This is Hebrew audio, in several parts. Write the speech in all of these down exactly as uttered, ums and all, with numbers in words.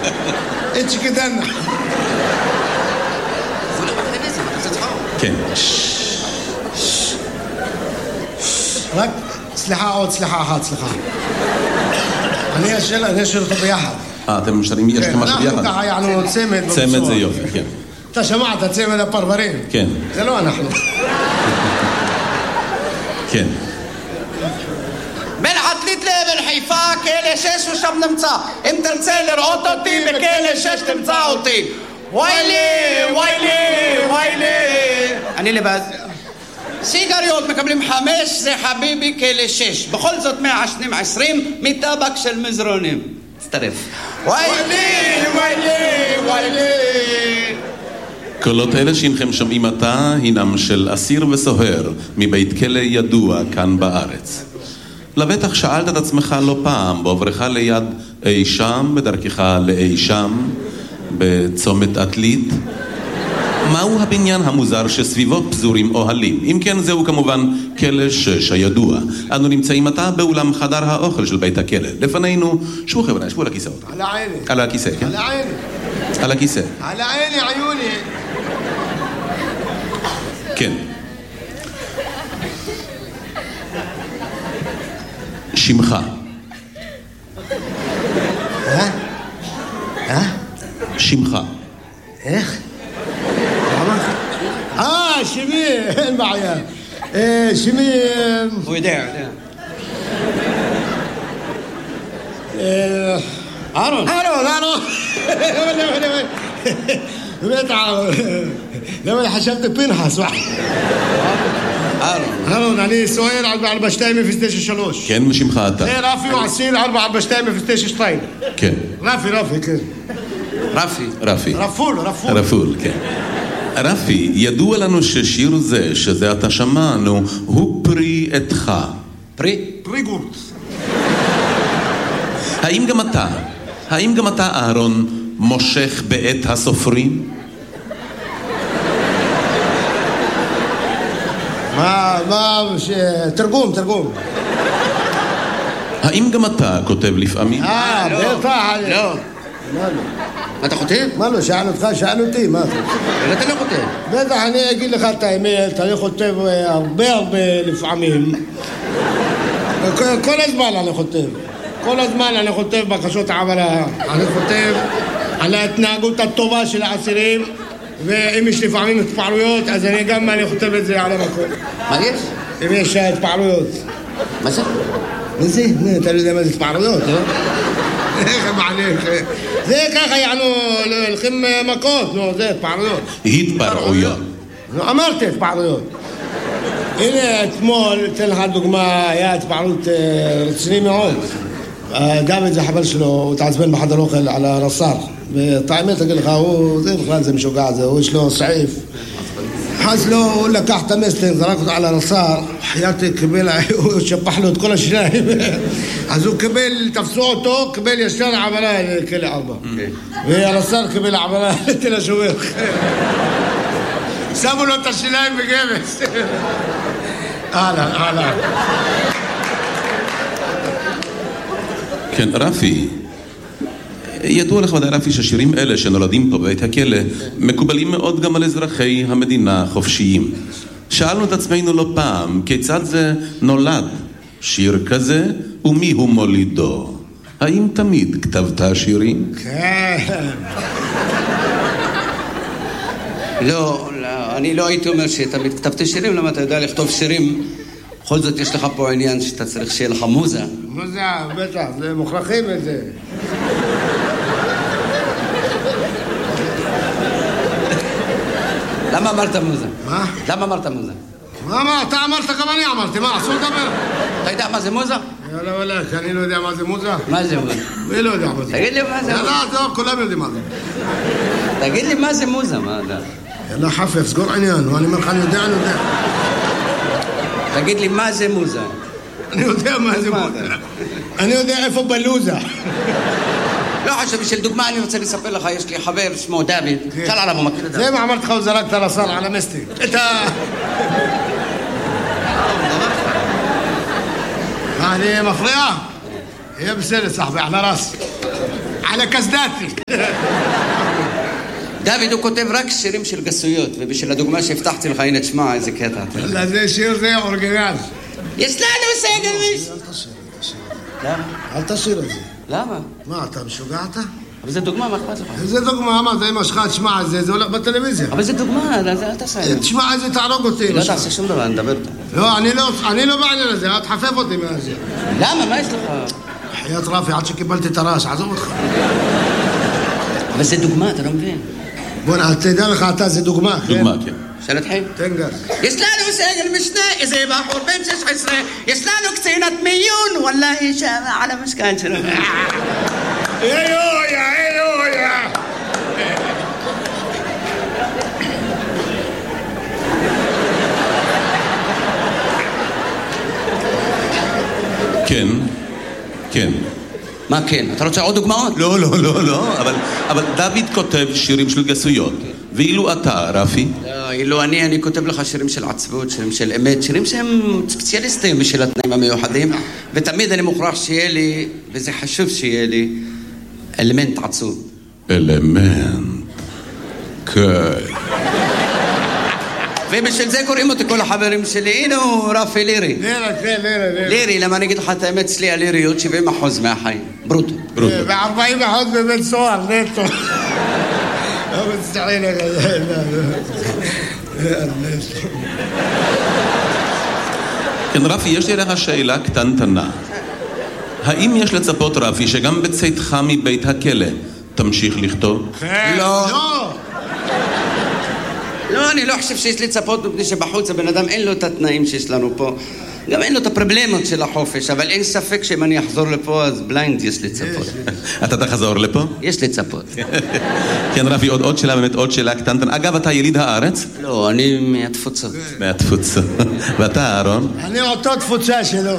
איצ'י כדנה. זה לא בטלוויזיה, אתה צריך צחוק. כן. רק, סליחה עוד, סליחה אחת, סליחה. אני אשאר, אני אשאר אותו ביחד. אה, אתם משארים, יש לכם משהו ביחד? אנחנו ככה יענו צמד. צמד זה יופי, כן. אתה שמעת, צמד הפרברים? כן. זה לא אנחנו. כן. מלחת ליטלה בחיפה, כלא שש ושם נמצא. אם תרצה לראות אותי, בכלא שש תמצא אותי. ויילי, ויילי, ויילי. אני לבד. סיגריות מקבלים חמש, זה חביבי כלא שש. בכל זאת מעשנים עשרים מטבק של מזרונים. תצטרף. ויילי, ויילי, ויילי. קולות אלה שהנכם שומעים עתה הינם של אסיר וסוהר מבית כלא ידוע כאן בארץ. לבטח שאלת את עצמך לא פעם בעוברך ליד אי שם, בדרכך לאי שם, בצומת עתלית, מהו הבניין המוזר שסביבו פזורים אוהלים? אם כן, זהו כמובן כלא שש הידוע. אנו נמצאים עתה באולם חדר האוכל של בית הכלא. לפנינו, שבו חבר'ה, שבו על הכיסאות. על העיני. על הכיסא, כן? על העיני. על הכיסא. על העיני, עיוני. כן. שמך. אה? אה? שמך. איך? אה, שמי, אין בעיה. שמי... הוא יודע, יודע. אהרון. אהרון, אהרון. באמת אהרון. למה חשבתי פנחס? אהרון. אהרון, אני סוער ארבע ארבע שתיים אפס תשע שלוש. כן, ושמך אתה. זה רפי ועשיר ארבע ארבע שתיים אפס תשע שתיים. כן. רפי, רפי, כן. רפי. רפי. רפול, רפול. רפול, כן. רפי, ידוע לנו ששיר זה, שזה אתה שמענו, הוא פרי עתך. פרי? פרי גורט. האם גם אתה, האם גם אתה, אהרון, מושך בעת הסופרים? מה, מה, תרגום, תרגום. האם גם אתה כותב לפעמים? אה, בטח. לא. מה לא? אתה כותב? מה לא, שאל אותך, שאל אותי, מה אתה? אבל אתה לא כותב. בטח, אני אגיד לך את האמת, אני כותב הרבה הרבה לפעמים. כל הזמן אני כותב. כל הזמן אני כותב בקשות עבודה. אני כותב על ההתנהגות הטובה של האסירים, ואם יש לפעמים התפעלויות, אז אני גם אני כותב את זה על המקום. מה יש? אם יש התפעלויות. מה זה? מה זה? אתה לא יודע מה זה התפעלויות, לא? איך מעליך? זה ככה יענו, הולכים מכות, נו, זה התפעלויות. התפרעויות. נו, אמרתי התפעלויות. הנה, אתמול, אתן לך דוגמה, היה התפעלות רציני מאוד. דוד זה חבר שלו, הוא התעצבן בחדר אוכל על הרס"ר. ואת האמת אגיד לך, הוא, זה בכלל זה משוגע זה, הוא יש לו סעיף. אז לו, הוא לקח את המסטר, זרק אותו על הרס"ר, חייתי קיבל, הוא שפח לו את כל השיניים. אז הוא קיבל, תפסו אותו, קיבל ישר עברה לכלא ארבע. והרס"ר קיבל עברה לתל השומר. שמו לו את השיניים בגבס. הלאה, הלאה. כן, רפי, ידוע לך ודאי רפי ששירים אלה שנולדים פה בבית הכלא מקובלים מאוד גם על אזרחי המדינה החופשיים. שאלנו את עצמנו לא פעם, כיצד זה נולד שיר כזה ומי הוא מולידו? האם תמיד כתבת שירים? כן. לא, לא, אני לא הייתי אומר שתמיד כתבתי שירים, למה אתה יודע לכתוב שירים? בכל זאת יש לך פה עניין שאתה צריך שיהיה לך מוזה. מוזה, בטח, זה מוכרחים את זה. למה אמרת מוזה? מה? למה אמרת מוזה? מה, מה, אתה אמרת גם אני אמרתי, מה, אסור לדבר? אתה יודע מה זה מוזה? יאללה וואלה, אני לא יודע מה זה מוזה. מה זה מוזה? מי לא יודע מה זה? תגיד לי מה זה מוזה. יאללה, זהו, כולם יודעים מה זה. תגיד לי מה זה מוזה, מה אתה? יאללה חפף, סגור עניין, אני אומר לך, אני יודע, אני יודע. תגיד לי מה זה מוזה. אני יודע מה זה מוזה. אני יודע איפה בלוזה. לא חשוב, בשביל דוגמה אני רוצה לספר לך, יש לי חבר שמו דוד, שאל עליו, הוא מכיר את זה. זה מה אמרתי לך, הוא זרק את הרס"ר על המסטי. את ה... אני מפריע? יהיה בסדר, סחבי, על הרס. على كزداتي. דוד הוא כותב רק שירים של גסויות, ובשביל הדוגמה שהבטחתי לך, הנה תשמע איזה קטע. لا זה שיר זה אורגינל. יש לנו סגל מיש. אל תשיר, אל תשיר. למה? אל תשיר את זה. למה? מה, אתה משוגעת? אבל זה דוגמה, מה אכפת לך? זה דוגמה, מה, זה אמא שלך, תשמע את זה, זה הולך בטלוויזיה. אבל זה דוגמה, אל תעשה את זה. תשמע את זה, תהרוג אותי. לא תעשה שום דבר, נדבר אותה. לא, אני לא בעניין הזה, אל תחפף אותי מהזה. למה? מה יש לך? חיית רפי, עד שקיבלתי את הרעש, עזוב אותך. אבל זה דוגמה, אתה לא מבין. בוא, תדע לך, אתה זה דוגמה. דוגמה, כן. שנתחיל. תן גז. יש לנו סגל משנה, איזה בחור בן שש עשרה, יש לנו קצינת מיון, וואלה, היא שמה על המשכן שלנו. אלויה, אלויה. כן, כן. מה כן? אתה רוצה עוד דוגמאות? לא, לא, לא, לא, אבל, אבל דוד כותב שירים של גסויות. ואילו אתה, רפי? לא, אילו אני, אני כותב לך שירים של עצבות, שירים של אמת, שירים שהם ספציאליסטים בשביל התנאים המיוחדים, ותמיד אני מוכרח שיהיה לי, וזה חשוב שיהיה לי, אלמנט עצוב. אלמנט. כן. ובשביל זה קוראים אותי כל החברים שלי, הנה הוא רפי לירי. לירה, כן, לירה, לירה. לירי, למה אני אגיד לך את האמת, אצלי הליריות שבעים אחוז מהחיים. ברוטו. ברוטו. ו-ארבעים אחוז בבית סוהר, נטו. לא מצטער לך, כן, רפי, יש לי לך שאלה קטנטנה. האם יש לצפות, רפי, שגם בצאתך מבית הכלא תמשיך לכתוב? לא. לא. לא, אני לא חושב שיש לי צפות, מפני שבחוץ הבן אדם אין לו את התנאים שיש לנו פה. גם אין לו את הפרבלמות של החופש, אבל אין ספק שאם אני אחזור לפה, אז בליינד יש לי צפות. אתה תחזור לפה? יש לי צפות. כן, רפי, עוד, עוד שאלה, באמת עוד שאלה קטנטנה. אגב, אתה יליד הארץ? לא, אני מהתפוצות. מהתפוצות. ואתה, אהרון? אני אותו תפוצה שלו.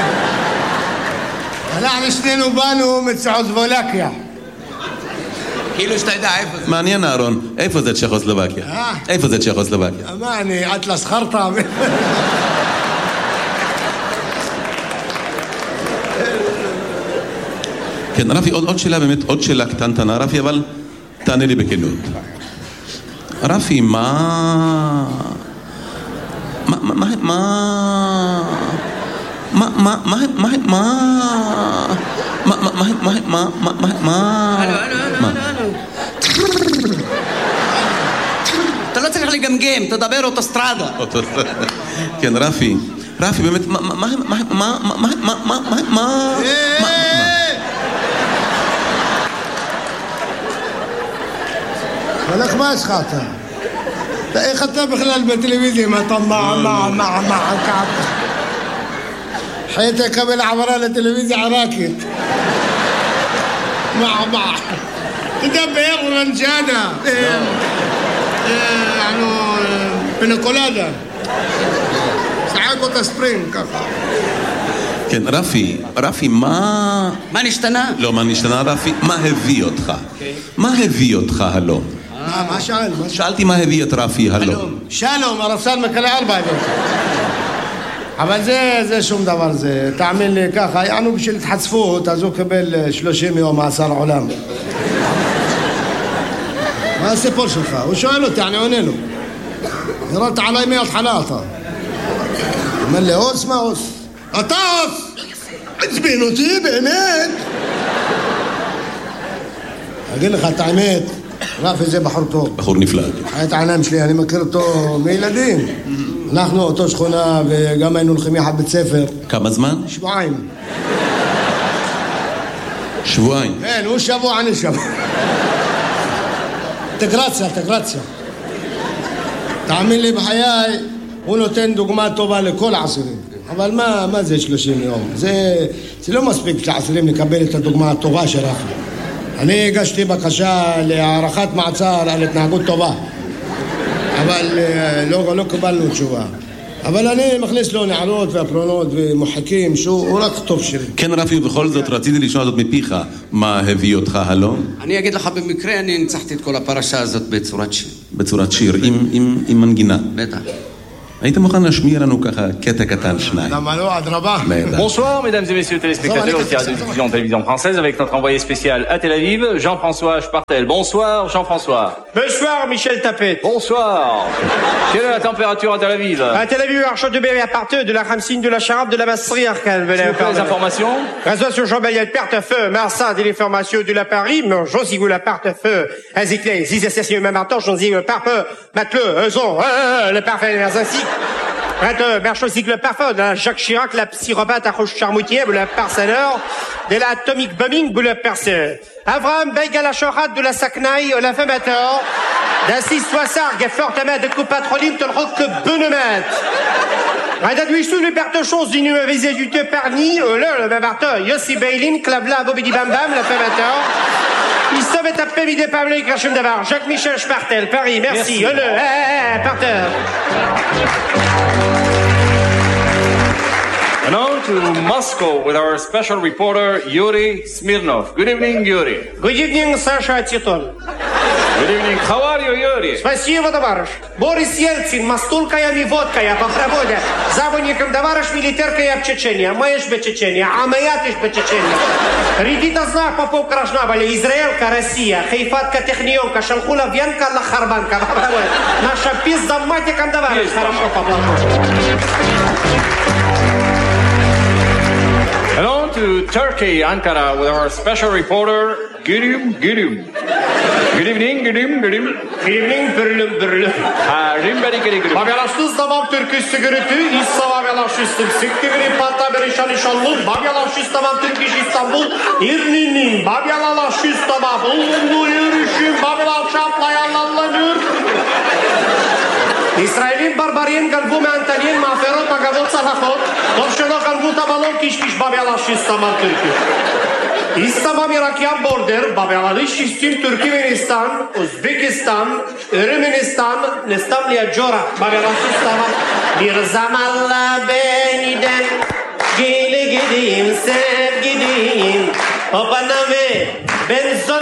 אנחנו שנינו באנו מצ'כוסלובקיה. כאילו שאתה יודע איפה זה. מעניין, אהרון. איפה זה צ'כוסלובקיה? אה? איפה זה צ'כוסלובקיה? מה, אני אטלס חרטה? כן, רפי, עוד, עוד שאלה, באמת עוד שאלה קטנטנה, רפי, אבל תענה לי בכנות. רפי, מה... מה... מה... מה... מה... מה... מה... מה... מה... מה... מה... מה... מה... מה... מה... מה... הלו, הלו, הלו, הלו. אתה לא צריך לגמגם, תדבר אוטוסטרדה. כן, רפי. רפי, באמת, מה... מה... מה... מה... מה... מה... מה... מה... הולך מה יש לך אתה? איך אתה בכלל בטלוויזיה? מה אתה מה מה מה מה כעב? حياتي قبل عبرة لتلفزيون عراكي مع مع تدبر ورنجانا يعني بنكولادا ساعات ספרינג ככה. כן, רפי, רפי, מה... מה נשתנה? לא, מה נשתנה, רפי? מה הביא אותך? מה הביא אותך הלום? מה, מה שאל? שאלתי מה הביא את רפי הלום. שלום, הרפסן מקלה ארבע הביא אותך. אבל זה, זה שום דבר, זה, תאמין לי ככה, יענו בשביל התחצפות, אז הוא קבל שלושים יום מאסר עולם. מה הסיפור שלך? הוא שואל אותי, אני עונה לו. ירדת עליי מההתחלה אתה. אומר לי, אוס מה אוס? אתה אוס! עצבין אותי, באמת! אגיד לך את האמת, רפי זה בחור טוב. בחור נפלא. חיית העיניים שלי, אני מכיר אותו מילדים. אנחנו אותו שכונה וגם היינו הולכים יחד בית ספר. כמה זמן? שבועיים. שבועיים? כן, הוא שבוע, אני שבוע. אינטגרציה, אינטגרציה. תאמין לי בחיי, הוא נותן דוגמה טובה לכל העשירים. אבל מה, מה זה שלושים יום? זה, זה לא מספיק לעשירים לקבל את הדוגמה הטובה של רפי. אני הגשתי בקשה להערכת מעצר על התנהגות טובה. אבל לא, לא קיבלנו תשובה. אבל אני מכניס לו נערות והפרונות ומוחקים שהוא רק טוב שלי. כן, רפי, ובכל זאת רציתי לשמוע זאת מפיך. מה הביא אותך הלום? אני אגיד לך במקרה, אני ניצחתי את כל הפרשה הזאת בצורת שיר. בצורת שיר, עם, עם, עם מנגינה. בטח. היית מוכן להשמיע לנו ככה קטע קטן שניים? למה לא, אדרבה. Bonsoir mesdames et messieurs téléspectateurs de la diffusion de télévision française avec notre envoyé spécial à Tel Aviv, Jean-François Spartel. Bonsoir Jean-François. Bonsoir Michel Tapet. Bonsoir. Quelle est la température à Tel Aviv? À Tel Aviv, Archot de Bébé à partir de la Khamsine, de la Charab, de la Masserie Arcane. S'il vous plaît, les informations. Réseau sur Jean-Bayel, Perte-Feu, Marsa, des informations de la Paris, mais j'ose vous la Perte-Feu, Aziclé, Zizessé, même temps, j'ose le Parfeu, Mateleu, Euzon, le parfait, les ainsi. Rete, Berchosic, le parfum, de Jacques Chirac, la psychopathe à Roche Charmoutier, le parcelleur, de la atomic bombing, le perceur. Avram, Beiga, la Chorat, de la Saknaï, la Femator, d'Assis, Soissar, Geffortamet, de Coupatrolim, de Roc, Benemet. Rada Duissou, le perte chose, d'une visée du te parni, le, le Bavarteur, Yossi Beilin, Clavla, Bobidi Bam Bam, la Femator. Il s'avait tapé midi Pablo Krachem Davar, Jacques-Michel Spartel, Paris, merci, le, eh, parteur. And on to Moscow with our special reporter, Yuri Smirnov. Good evening, Yuri. Good evening, Sasha Titon. Good evening. How are you, Yuri? Спасибо, товарищ. Борис Ельцин, мастулка и водка, я похрабода. Заводником товарищ милитарка я в Чечении. А моя ж в Чечении, а моя ты ж в Чечении. Редита знак попов крашнабали. Израилька, Россия, Хайфатка, Технионка, Шалхула, Венка, Лахарбанка. Наша пизда матиком товарищ. Хорошо, поплоху. And on to Turkey, Ankara, with our special reporter, Gülüm Gülüm. Good evening, Gülüm Gülüm. Good evening, Bürlüm Bürlüm. Ha, Rimberi Gülüm Gülüm. Babyalaştız tamam Türküsü gürütü, İssa babyalaştım. Siktigri patta berişan işanlı, babyalaştız tamam Türk iş İstanbul. İrninin, babyalaştız tamam. Ulunlu yürüyüşüm, babyalaşaplayanlanlanır. İsrailin barbariyen galbu me Antalien maferot magavot salafot. Dovşeno galbu tabalon kişmiş babyalaştız tamam Türkü. İslamam Irakyan border, babyalanış istim Türkmenistan, Uzbekistan, Ermenistan, Nestamliya Jora, babyalaştız tamam. Bir zamanla beniden gele gideyim, sev gideyim. Babana ve benzon.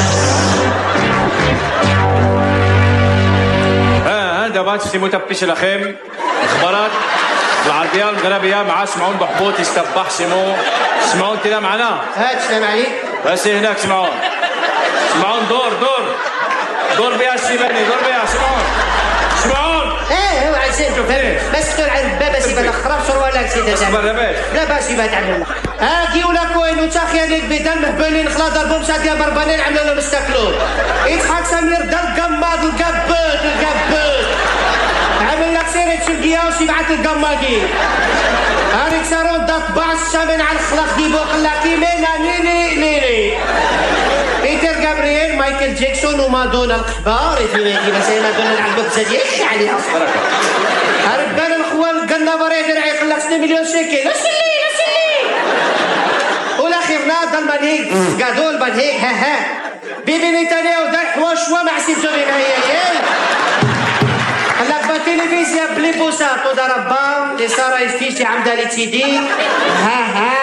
هذا بات سيمو تبش لخيم اخبارات العربيه المغربيه مع سمعون بحبوط يستبح سمو سمعون كده معنا هات سلام عليك بس هناك سمعون سمعون دور دور دور بيها الشيباني دور بيها سمعون سمعون ايه هو عاد سيدو فهمت بس تقول عن بابا سيبا تخرب شروالك سيدا اخبر رباش لا باش يبقى تعمل ها كي ولا كوين وتاخيا ليك بدل مهبلين خلا ضربهم ساديا بربانين عملوا لهم استاكلون يضحك سمير دار قماض القبوت القبوت عمل لك سيرة شرقية وسيبعت القماضي هاريك سارون دات بعض الشامن على الخلاق دي بوق اللاكي مينا ليلي ليلي بيتر جابرييل مايكل جاكسون ومادونا القحبار يتمنى كيما سي مادونا العلبة بزادية علي أصلا هربان الخوال قلنا بريد رعي خلاق سنة مليون شيكي لا سلي لا سلي والأخير ناضل من هيك قادول من هيك ها ها بيبي نتانياهو دار حواشوا مع سيمسوني معايا هلا بالتلفزيون بلي بوسات وضرب بام اللي صار يفتيشي عمدا لي تيدي ها ها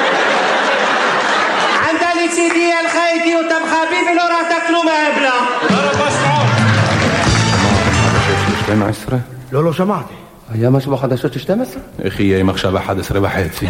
عمدا لي تيدي الخايدي وتم خبيبي لو راه تاكلوا مهبله ضرب اسمعوا שתים עשרה? לא, לא שמעתי. היה משהו בחדשות של שתים עשרה? איך יהיה עם עכשיו אחת עשרה וחצי?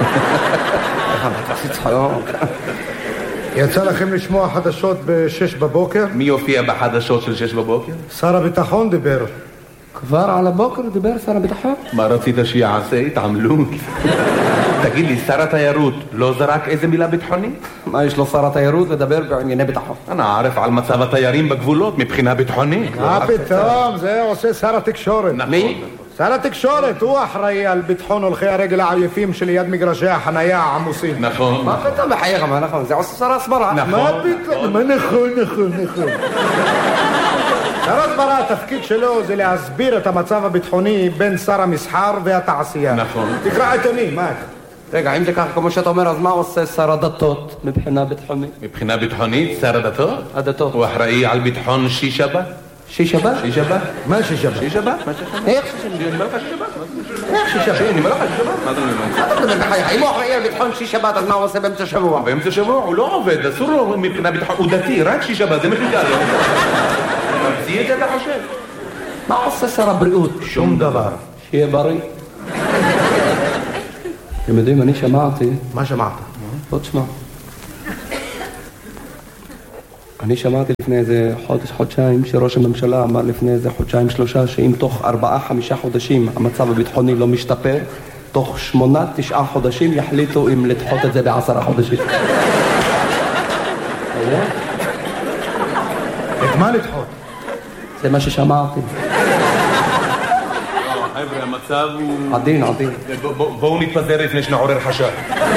יצא לכם לשמוע חדשות בשש בבוקר? מי יופיע בחדשות של שש בבוקר? שר הביטחון דיבר. כבר על הבוקר דיבר שר הביטחון? מה רצית שיעשה? התעמלות. תגיד לי, שר התיירות לא זרק איזה מילה ביטחונית? מה יש לו שר התיירות לדבר בענייני ביטחון? אני ערף על מצב התיירים בגבולות מבחינה ביטחונית. מה פתאום? זה עושה שר התקשורת. מי? שר התקשורת, הוא אחראי על ביטחון הולכי הרגל העייפים שליד מגרשי החנייה העמוסים. נכון. מה פתאום בחייך, מה נכון? זה עושה שר הסברה. מה פתאום? מה נכון, נכון, נכון. שר הסברה, התפקיד שלו זה להסביר את המצב הביטחוני בין שר המסחר והתעשייה. נכון. תקרא עיתונים, מה? רגע, אם זה ככה כמו שאתה אומר, אז מה עושה שר הדתות מבחינה ביטחונית? מבחינה ביטחונית, שר הדתות? הדתות. הוא אחראי על ביטחון שישבת? שישבת? שישבת? מה שישבת? שישבת? איך שישבת? אני אומר לך שישבת? איך שישבת? אני אומר לך שישבת? מה אתה אומר? אתה מדבר בחייך, אם הוא אחראי על ביטחון שישבת, אז מה הוא עושה באמצע שבוע? באמצע שבוע הוא לא עובד, אסור לו מבחינה ביטחון, הוא דתי, רק שישבת, זה מפיקה לו. ממציא את זה אתה חושב? מה עושה שר הבריאות? שום דבר. שיהיה בריא. אתם יודעים, אני שמעתי... מה שמעת? בוא תשמע. אני שמעתי לפני איזה חודש, חודשיים, שראש הממשלה אמר לפני איזה חודשיים, שלושה, שאם תוך ארבעה, חמישה חודשים המצב הביטחוני לא משתפר, תוך שמונה, תשעה חודשים יחליטו אם לדחות את זה בעשרה חודשים. את מה לדחות? זה מה ששמעתי. חבר'ה, המצב הוא... עדין, עדין. בואו נתפזר לפני שנעורר חשד.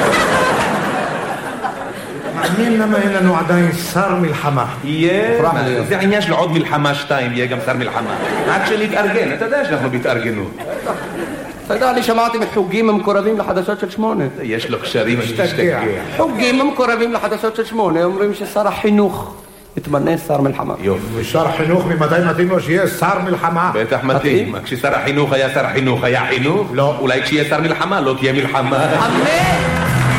מעניין למה אין לנו עדיין שר מלחמה. יהיה, זה העניין של עוד מלחמה שתיים, יהיה גם שר מלחמה. עד שנתארגן, אתה יודע שאנחנו בהתארגנות. אתה יודע, אני שמעתי מחוגים המקורבים לחדשות של שמונה. יש לו קשרים, אני משתגע. חוגים המקורבים לחדשות של שמונה אומרים ששר החינוך יתמנה שר מלחמה. יופי. ושר החינוך ממתי מתאים לו שיהיה שר מלחמה? בטח מתאים. כששר החינוך היה שר החינוך, היה חינוך? לא. אולי כשיהיה שר מלחמה, לא תהיה מלחמה. אמן!